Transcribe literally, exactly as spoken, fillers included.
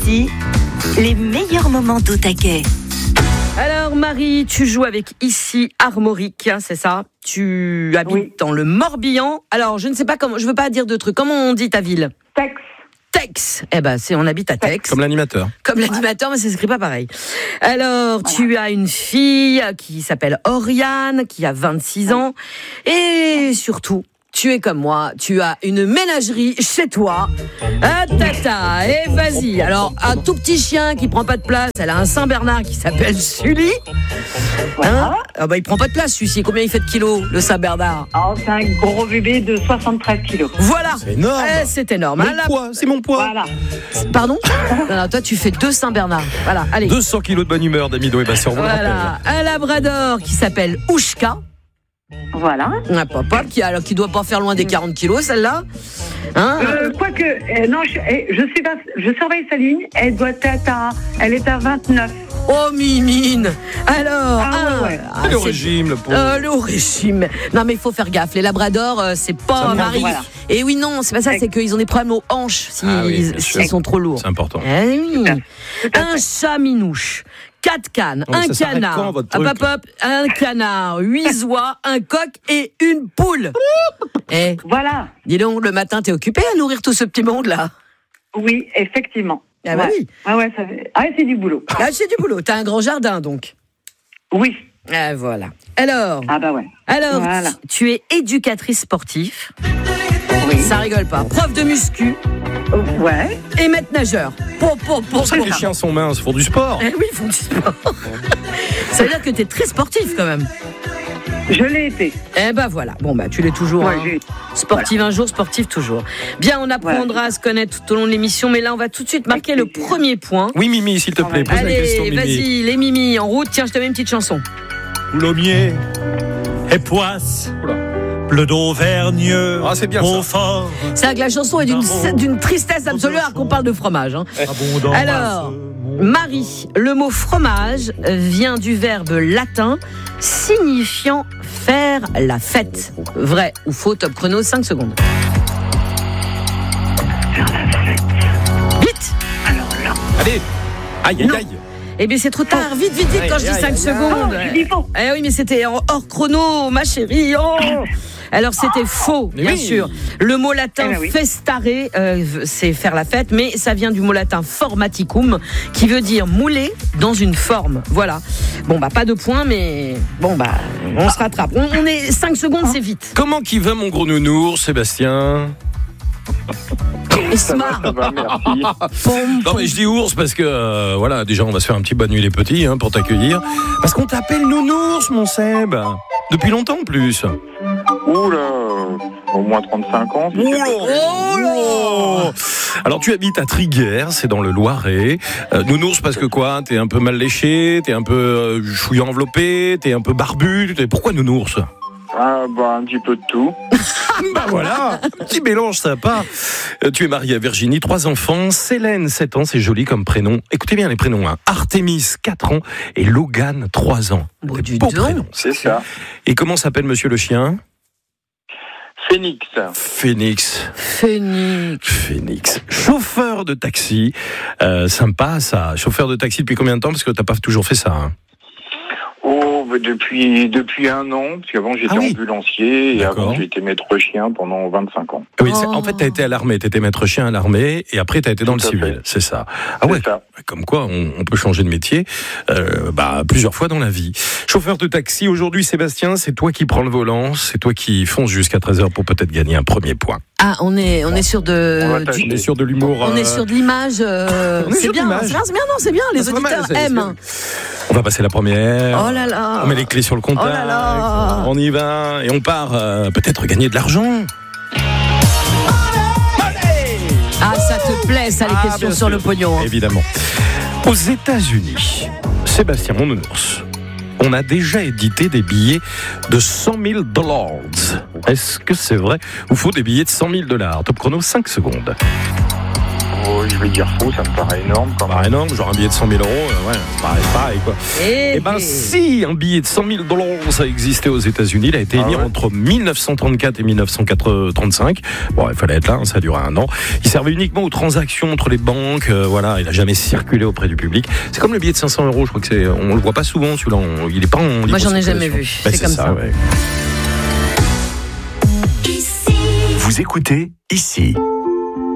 Ici, les meilleurs moments d'Au Taquet. Alors Marie, tu joues avec Ici Armorique, hein, c'est ça? Tu habites Oui. dans le Morbihan. Alors je ne sais pas comment, je veux pas dire de trucs. Comment on dit ta ville? Tex. Tex. Eh ben, c'est, on habite à Tex. Comme l'animateur. Comme l'animateur, mais ça s'écrit pas pareil. Alors, voilà. Tu as une fille qui s'appelle Oriane, qui a vingt-six ans. Et surtout, tu es comme moi, tu as une ménagerie chez toi. Ah, tata, et vas-y. Alors, un tout petit chien qui prend pas de place, elle a un Saint-Bernard qui s'appelle Sully. Hein? Ah bah, il prend pas de place, celui-ci. Combien il fait de kilos, le Saint-Bernard? Oh, c'est un gros bébé de soixante-treize kilos. Voilà. C'est énorme. Eh, c'est énorme. Mon hein, poids, c'est mon poids. Voilà. Pardon? Non, non, toi, tu fais deux Saint-Bernard. Voilà, allez. deux cents kilos de bonne humeur d'Amido et Bastien. Voilà. Un labrador qui s'appelle Oushka. Voilà. Un papa qui, alors, qui doit pas faire loin des quarante kilos, celle-là. Hein? Euh, quoique, euh, non, je, eh, je, suis pas, je surveille sa ligne. Elle doit être à, elle est à vingt-neuf. Oh, Mimine. Alors, ah, un, ouais, ouais. Ah, le régime, le pauvre. Euh, le régime. Non, mais il faut faire gaffe. Les labradors, euh, c'est pas Marie. Voilà. Et oui, non, c'est pas ça, c'est qu'ils ont des problèmes aux hanches s'ils Ah oui, s'ils sont trop lourds. C'est important. Eh oui. Tout à Un fait. chat minouche. Quatre cannes, Non, mais un ça s'arrête canard, quand, votre hop, truc, hop, hop, un canard, huit oies, un coq et une poule. Eh, Voilà. dis donc, le matin, t'es occupé à nourrir tout ce petit monde-là? Oui, effectivement. Ah bah ouais. oui. Ah ouais, ça fait... ah, c'est du boulot. Là, c'est du boulot. T'as un grand jardin, donc. Oui. Ah, voilà. Alors, Ah bah ouais. alors Voilà. tu, tu es éducatrice sportive. Oui. Ça rigole pas. Prof de muscu Ouais. et maître nageur. Pour, pour, pour, Pour ça que les chiens sont minces, font du sport. Eh oui, ils font du sport. Ça veut dire que t'es très sportif, quand même. Je l'ai été. Eh ben voilà. Bon, bah, tu l'es toujours. Ouais, hein. j'ai- Sportive un jour, sportif toujours. Bien, on apprendra Voilà. à se connaître tout au long de l'émission, mais là, on va tout de suite marquer le premier point. Oui, Mimi, s'il te plaît, pose la question, Allez, Mimi. vas-y, les Mimi, en route. Tiens, je te mets une petite chanson. Coulommiers et Poisse, bleu d'Auvergne, Ah, c'est bien ça. Beaufort, C'est vrai que la chanson est d'une, d'une tristesse absolue alors qu'on parle de fromage. Hein. abondant. Alors, Marie, le mot fromage vient du verbe latin signifiant faire la fête. Vrai ou faux? Top chrono, cinq secondes. Vite! Allez. Aïe, aïe, Non. aïe. Eh bien, c'est trop tard. Vite, vite, vite, quand je dis Aïe, cinq aïe, secondes. aïe. Oh, je dis faux. Eh oui, mais c'était hors hors chrono, ma chérie. Oh. Alors, c'était faux, Mais bien oui. sûr. Le mot latin Eh ben oui. festare, euh, c'est faire la fête, mais ça vient du mot latin formaticum, qui veut dire mouler dans une forme. Voilà. Bon, bah, pas de points, mais bon, bah, on se rattrape. On, on est cinq secondes, c'est vite. Comment qui va, mon gros nounours, Sébastien? Et smart. Ça va, merci. Pom, Non, mais je dis ours parce que, euh, voilà, déjà, on va se faire un petit bonne nuit les petits, hein, pour t'accueillir. Parce qu'on t'appelle nounours, mon Seb. Depuis longtemps, en plus. Oula, au moins trente-cinq ans. si c'est Oh Oh là. Alors tu habites à Triguères, c'est dans le Loiret. Euh, nounours parce que quoi? T'es un peu mal léché, t'es un peu euh, chouillant enveloppé, t'es un peu barbu. T'es... Pourquoi nounours? Ah, bah, un petit peu de tout. Bah voilà, petit mélange sympa. Euh, tu es marié à Virginie, trois enfants. Célène, sept ans, c'est joli comme prénom. Écoutez bien les prénoms, hein. Artémis, quatre ans, et Logan, trois ans. Bon, Des dis beaux donc. prénoms. C'est ça. Et comment s'appelle monsieur le chien? Phoenix. Phoenix. Phoenix. Phoenix. Chauffeur de taxi. Euh, sympa ça. Chauffeur de taxi depuis combien de temps? Parce que t'as pas toujours fait ça. Hein. Oh, bah, depuis, depuis un an, parce qu'avant j'étais Ah oui. ambulancier, et D'accord. avant j'ai été maître chien pendant vingt-cinq ans. Oui, c'est- Oh. en fait, t'as été à l'armée, t'étais maître chien à l'armée, et après t'as été dans le Tout à civil, fait. c'est ça. Ah ouais, C'est ça. comme quoi on, on peut changer de métier, euh, bah plusieurs fois dans la vie. Chauffeur de taxi, aujourd'hui, Sébastien, c'est toi qui prends le volant, c'est toi qui fonce jusqu'à treize heures pour peut-être gagner un premier point. Ah, on est, on est sur On de. va du- tâcher. On est sur de l'humour. On est euh, sur de l'image. euh, On est c'est sur de bien, l'image. c'est bien, c'est bien, non, c'est bien. Les c'est pas mal, auditeurs c'est- aiment. On va passer la première. Oh là là. On met les clés sur le contact. Oh là là. On y va et on part euh, peut-être gagner de l'argent. Ah, ça te plaît, ça, les Ah, questions bien sur sûr. le pognon. hein. Évidemment. Aux États-Unis, Sébastien, mon nounours, on a déjà édité des billets de cent mille dollars. Est-ce que c'est vrai? Il faut des billets de cent mille dollars. Top chrono, cinq secondes. Oh, je vais dire faux, ça me paraît énorme quand même. Bah, énorme, genre un billet de cent mille euros, euh, ouais, pareil, pareil quoi. Eh, Eh ben eh. si, un billet de cent mille dollars, ça existait aux États-Unis, il a été Ah émis ouais. entre dix-neuf cent trente-quatre et dix-neuf cent trente-cinq. Bon, il fallait être là, hein, ça a duré un an. Il servait uniquement aux transactions entre les banques, euh, voilà, il a jamais circulé auprès du public. C'est comme le billet de cinq cents euros, je crois que c'est, on le voit pas souvent celui-là, on- il est pas en libre Moi, j'en ai circulation. jamais vu. Bah, C'est comme ça. ouais. Vous écoutez ici.